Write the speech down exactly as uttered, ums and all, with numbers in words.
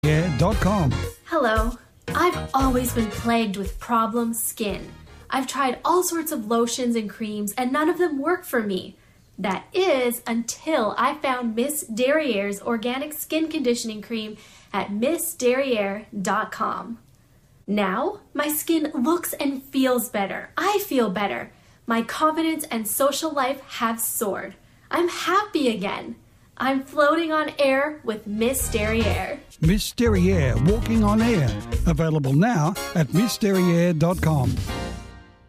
dot com. Hello. I've always been plagued with problem skin. I've tried all sorts of lotions and creams and none of them work for me. That is until I found Miss Derriere's organic skin conditioning cream at miss derriere dot com. Now, my skin looks and feels better. I feel better. My confidence and social life have soared. I'm happy again. I'm floating on air with Miss Derriere. Miss Derriere, walking on air. Available now at miss derriere dot com.